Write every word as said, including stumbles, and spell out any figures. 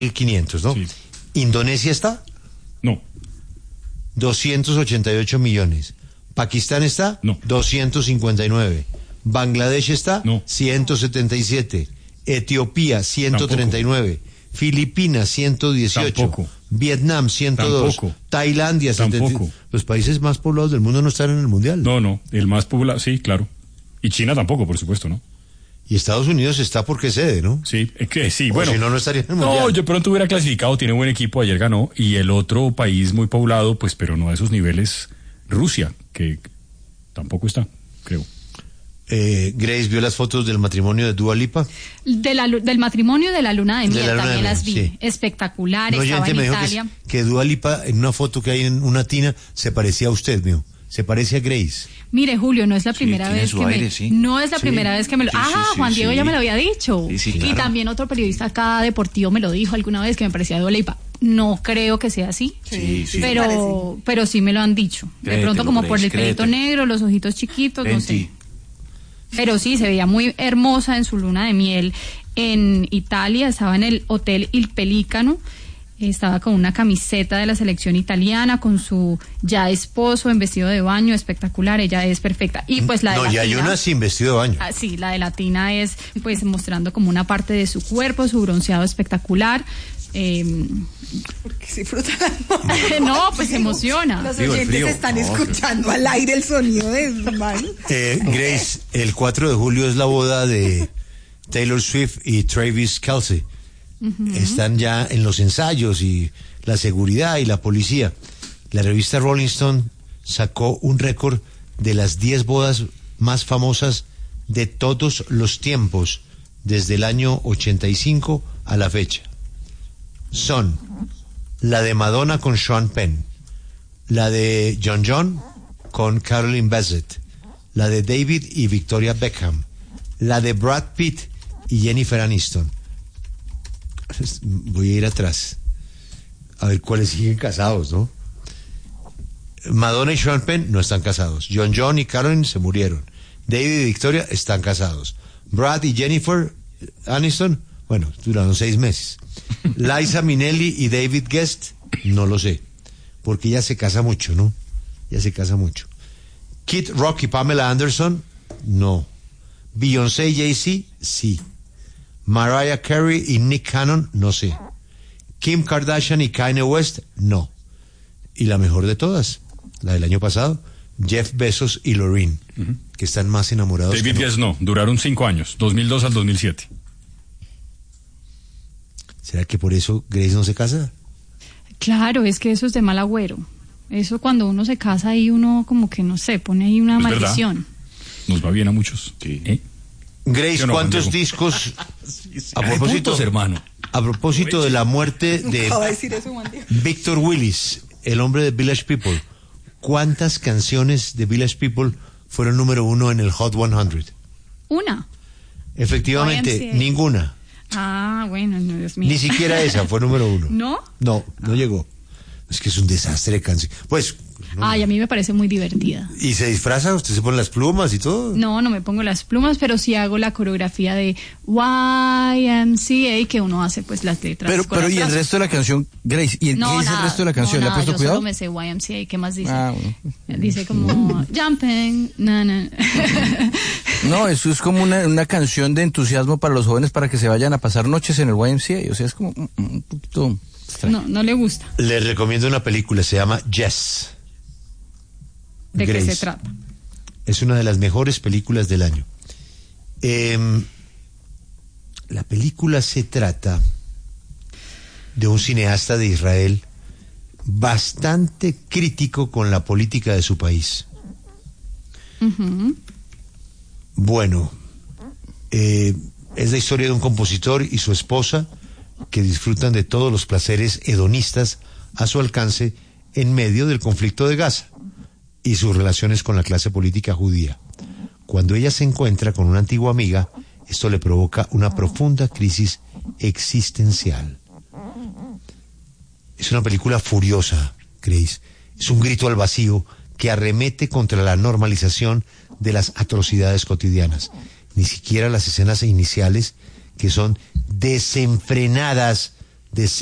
mil quinientos, ¿no? Sí. ¿Indonesia está? No. doscientos ochenta y ocho millones. ¿Pakistán está? No. doscientos cincuenta y nueve. ¿Bangladesh está? No. ciento setenta y siete. Etiopía, ciento treinta y nueve. Tampoco. Filipinas, ciento dieciocho. Tampoco. Vietnam, ciento dos. Tampoco. Tailandia, setenta. Tampoco. Los países más poblados del mundo no están en el mundial. No, no. El más popular, sí, claro. Y China tampoco, por supuesto, ¿no? Y Estados Unidos está porque cede, ¿no? Sí, es que sí, O bueno. si no, no estaría en el mundial. No, yo pronto hubiera clasificado, tiene buen equipo, ayer ganó. Y el otro país muy poblado, pues, pero no a esos niveles, Rusia, que tampoco está, creo. Eh, Grace vio las fotos del matrimonio de Dua Lipa. De la, del matrimonio de la luna de miel, De la luna también de las miel, vi. sí. Espectacular, Un estaba oyente en me dijo Italia. que, que Dua Lipa, en una foto que hay en una tina, se parecía a usted, mío. Se parece a Grace. Mire, Julio, no es la primera tiene vez su que aire, me... sí. No es la Sí. primera vez que me lo... Sí, sí, ah, sí, Juan Diego sí. ya me lo había dicho. Sí, sí, Y claro. también otro periodista acá deportivo me lo dijo alguna vez que me parecía Dua Lipa. No creo que sea así. Sí, sí. Pero, pero sí me lo han dicho. De Créetelo, pronto como por Grace, el pelito créetelo. negro, los ojitos chiquitos, no sé. Venti. Pero sí, se veía muy hermosa en su luna de miel en Italia. Estaba en el Hotel Il Pelícano. Estaba con una camiseta de la selección italiana, con su ya esposo en vestido de baño, espectacular. Ella es perfecta. Y pues la de No, y hay Latina- una sin vestido de baño. Ah, sí, la de Latina es pues mostrando como una parte de su cuerpo, su bronceado espectacular. Eh, Porque se disfruta la no, pues se emociona. Los Frío, el oyentes frío. están No, escuchando al aire el sonido de su mano. Eh, Grace, el cuatro de julio es la boda de Taylor Swift y Travis Kelce. Están ya en los ensayos y la seguridad y la policía. La revista Rolling Stone sacó un récord de las diez bodas más famosas de todos los tiempos, desde el año ochenta y cinco a la fecha. Son la de Madonna con Sean Penn, la de John John con Caroline Bassett, la de David y Victoria Beckham, la de Brad Pitt y Jennifer Aniston. Voy a ir atrás a ver cuáles siguen casados, ¿no? Madonna y Sean Penn no están casados. John John y Caroline se murieron. David y Victoria están casados. Brad y Jennifer Aniston, bueno, duraron seis meses. Liza Minnelli y David Guest, no lo sé, porque ella se casa mucho, ¿no? Ella se casa mucho. Kid Rock y Pamela Anderson, no. Beyoncé y Jay-Z, sí. Mariah Carey y Nick Cannon, no sé. Kim Kardashian y Kanye West, no. Y la mejor de todas, la del año pasado, Jeff Bezos y Lorraine, uh-huh. que están más enamorados. David que Guest no, duraron cinco años, dos mil dos al dos mil siete. ¿Será que por eso Grace no se casa? Claro, es que eso es de mal agüero. Eso cuando uno se casa ahí uno como que no sé, pone ahí una Es maldición. verdad. Nos va bien a muchos. Sí. ¿Eh? Grace, no, ¿cuántos Juan Diego? discos a Hay propósito, puntos, hermano. a propósito de la muerte de Acaba de decir eso, Juan Diego. Victor Willis, el hombre de Village People? ¿Cuántas canciones de Village People fueron número uno en el Hot cien? Una. Efectivamente, Y M C A. ninguna. Ah, bueno, no, Dios mío. Ni siquiera esa fue número uno. ¿No? No, no llegó. Es que es un desastre de canción. Pues, no. Ay, a mí me parece muy divertida. ¿Y se disfraza? ¿Usted se pone las plumas y todo? No, no me pongo las plumas, pero sí hago la coreografía de Y M C A que uno hace pues las letras. Pero, con pero las ¿y el frases. resto de la canción, Grace? ¿Y No, qué dice nada, el resto de la canción? no, ¿Le ha nada, puesto yo cuidado? solo me sé Y M C A, ¿qué más dice? Ah, bueno. Dice como jumping, na, na. No, eso es como una, una canción de entusiasmo para los jóvenes para que se vayan a pasar noches en el Y M C A. O sea, es como un, un poquito extraño. No, no le gusta. Les recomiendo una película, se llama Yes. ¿De qué Grace. se trata? Es una de las mejores películas del año. Eh, la película se trata de un cineasta de Israel bastante crítico con la política de su país. Uh-huh. Bueno, eh, es la historia de un compositor y su esposa que disfrutan de todos los placeres hedonistas a su alcance en medio del conflicto de Gaza y sus relaciones con la clase política judía. Cuando ella se encuentra con una antigua amiga, esto le provoca una profunda crisis existencial. Es una película furiosa, Grace. Es un grito al vacío que arremete contra la normalización de las atrocidades cotidianas. Ni siquiera las escenas iniciales, que son desenfrenadas de